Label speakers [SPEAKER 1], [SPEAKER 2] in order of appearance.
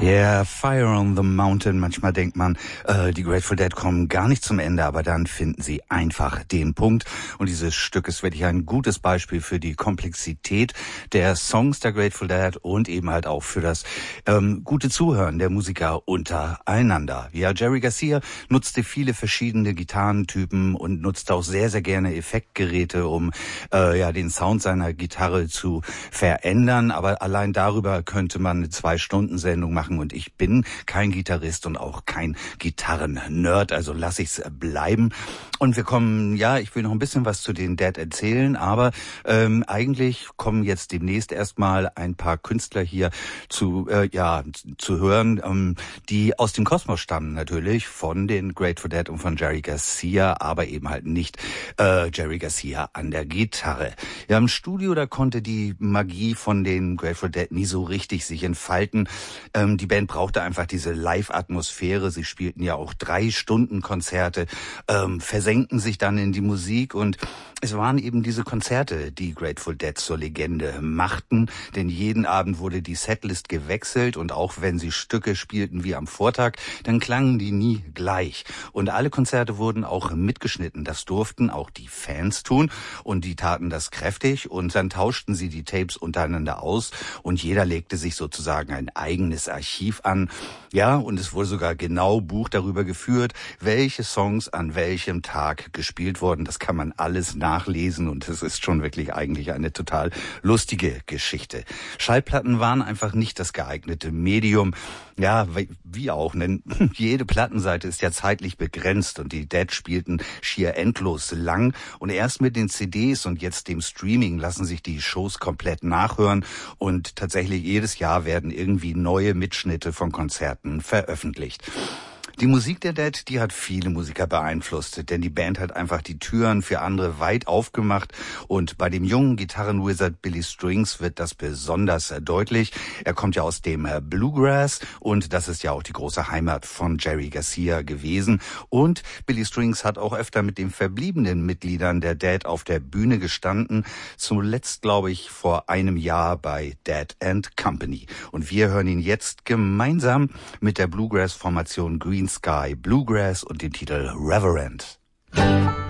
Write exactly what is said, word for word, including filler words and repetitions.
[SPEAKER 1] Yeah, Fire on the Mountain. Manchmal denkt man, äh, die Grateful Dead kommen gar nicht zum Ende, aber dann finden sie einfach den Punkt. Und dieses Stück ist wirklich ein gutes Beispiel für die Komplexität der Songs der Grateful Dead und eben halt auch für das ähm, gute Zuhören der Musiker untereinander. Ja, Jerry Garcia nutzte viele verschiedene Gitarrentypen und nutzt auch sehr, sehr gerne Effektgeräte, um äh, ja den Sound seiner Gitarre zu verändern. Aber allein darüber könnte man eine Zwei-Stunden-Sendung machen. Und ich bin kein Gitarrist und auch kein Gitarren-Nerd, also lasse ich es bleiben. Und wir kommen, ja, ich will noch ein bisschen was zu den Dead erzählen, aber ähm, eigentlich kommen jetzt demnächst erstmal ein paar Künstler hier zu, äh, ja, zu hören, ähm, die aus dem Kosmos stammen natürlich, von den Grateful Dead und von Jerry Garcia, aber eben halt nicht äh, Jerry Garcia an der Gitarre. Ja, im Studio, da konnte die Magie von den Grateful Dead nie so richtig sich entfalten. Ähm, Die Band brauchte einfach diese Live-Atmosphäre. Sie spielten ja auch drei Stunden Konzerte, ähm, versenkten sich dann in die Musik und es waren eben diese Konzerte, die Grateful Dead zur Legende machten, denn jeden Abend wurde die Setlist gewechselt und auch wenn sie Stücke spielten wie am Vortag, dann klangen die nie gleich. Und alle Konzerte wurden auch mitgeschnitten. Das durften auch die Fans tun und die taten das kräftig und dann tauschten sie die Tapes untereinander aus und jeder legte sich sozusagen ein eigenes Archiv an. Ja, und es wurde sogar genau Buch darüber geführt, welche Songs an welchem Tag gespielt wurden. Das kann man alles nachlesen und es ist schon wirklich eigentlich eine total lustige Geschichte. Schallplatten waren einfach nicht das geeignete Medium. Ja, wie auch, denn jede Plattenseite ist ja zeitlich begrenzt und die Dead spielten schier endlos lang und erst mit den C Ds und jetzt dem Streaming lassen sich die Shows komplett nachhören und tatsächlich jedes Jahr werden irgendwie neue Mitschnitte von Konzerten veröffentlicht. Die Musik der Dead, die hat viele Musiker beeinflusst, denn die Band hat einfach die Türen für andere weit aufgemacht und bei dem jungen Gitarrenwizard Billy Strings wird das besonders deutlich. Er kommt ja aus dem Bluegrass und das ist ja auch die große Heimat von Jerry Garcia gewesen und Billy Strings hat auch öfter mit den verbliebenen Mitgliedern der Dead auf der Bühne gestanden, zuletzt glaube ich vor einem Jahr bei Dead and Company und wir hören ihn jetzt gemeinsam mit der Bluegrass-Formation Green Sky Bluegrass und den Titel Reverend.